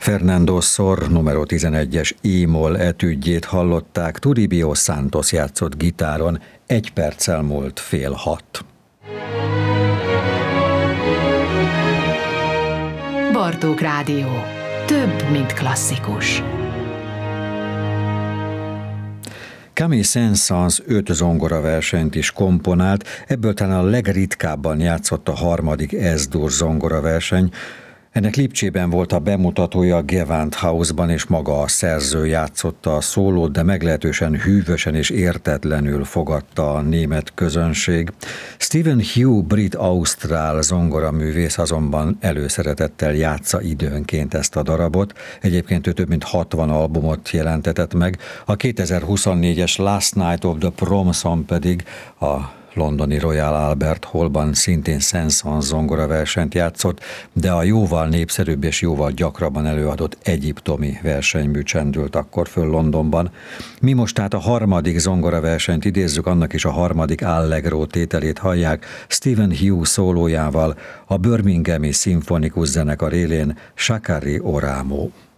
Fernando Sor numero 11-es E-moll etüdjét hallották, Toribio Santos játszott gitáron, 1 perccel múlt 5:30. Bartók Rádió. Több, mint klasszikus. Camille Saint-Saëns 5 zongoraversenyt is komponált, ebből talán a legritkábban játszott a 3. S-dur zongoraverseny. Ennek Lipcsében volt a bemutatója a Gewandhausban, és maga a szerző játszotta a szólót, de meglehetősen hűvösen és értetlenül fogadta a német közönség. Stephen Hugh brit-ausztrál zongoraművész azonban előszeretettel játsza időnként ezt a darabot. Egyébként ő több mint 60 albumot jelentetett meg, a 2024-es Last Night of the Proms-on pedig a londoni Royal Albert Hallban szintén Saint-Saëns zongoraversenyt játszott, de a jóval népszerűbb és jóval gyakrabban előadott egyiptomi versenymű csendült akkor föl Londonban. Mi most tehát a 3. zongoraversenyt idézzük, annak is a 3. allegro tételét hallják Stephen Hugh szólójával, a Birminghami Szimfonikus Zenekar élén Shakari Oramo.